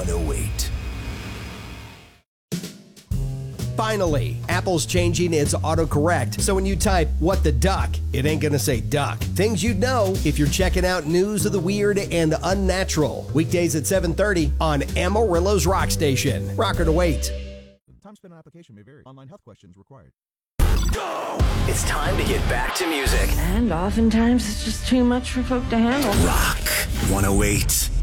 108. Finally, Apple's changing its autocorrect, so when you type "what the duck," it ain't gonna say duck. Things you'd know if you're checking out news of the weird and unnatural. Weekdays at 7:30 on Amarillo's Rock Station. Rocker to wait. Time spent on application may vary. Online health questions required. Go! It's time to get back to music. And oftentimes it's just too much for folk to handle. Rock 108.